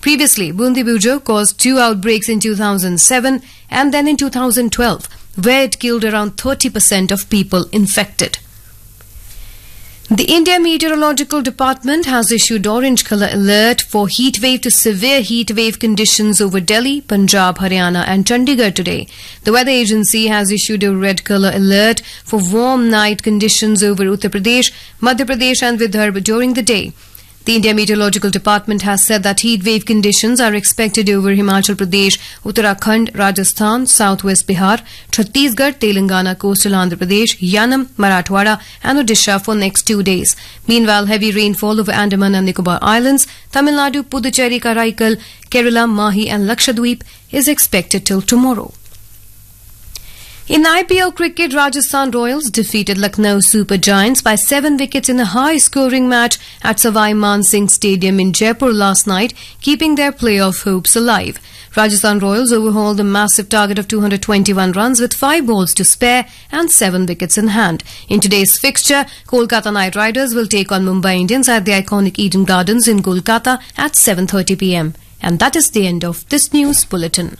Previously, Bundi Bujo caused 2 outbreaks in 2007 and then in 2012, where it killed around 30% of people infected. The India Meteorological Department has issued orange colour alert for heat wave to severe heat wave conditions over Delhi, Punjab, Haryana and Chandigarh today. The weather agency has issued a red colour alert for warm night conditions over Uttar Pradesh, Madhya Pradesh and Vidarbha during the day. The India Meteorological Department has said that heat wave conditions are expected over Himachal Pradesh, Uttarakhand, Rajasthan, Southwest Bihar, Chhattisgarh, Telangana, Coastal Andhra Pradesh, Yanam, Marathwada and Odisha for next 2 days. Meanwhile, heavy rainfall over Andaman and Nicobar Islands, Tamil Nadu, Puducherry, Karaikal, Kerala, Mahi and Lakshadweep is expected till tomorrow. In IPL cricket, Rajasthan Royals defeated Lucknow Super Giants by 7 wickets in a high-scoring match at Savai Man Singh Stadium in Jaipur last night, keeping their playoff hopes alive. Rajasthan Royals overhauled a massive target of 221 runs with 5 balls to spare and 7 wickets in hand. In today's fixture, Kolkata Knight Riders will take on Mumbai Indians at the iconic Eden Gardens in Kolkata at 7:30 p.m. And that is the end of this news bulletin.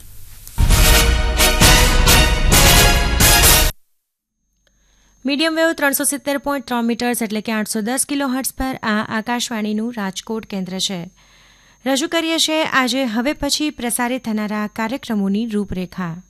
Medium wave 370.3 metres એટલે કે 810 kilohertz પર આ આકાશવાણીનું રાજકોટ કેન્દ્ર છે. રજૂ કરીએ છીએ આજે હવે પછી પ્રસારિત થનારા કાર્યક્રમોની રૂપરેખા.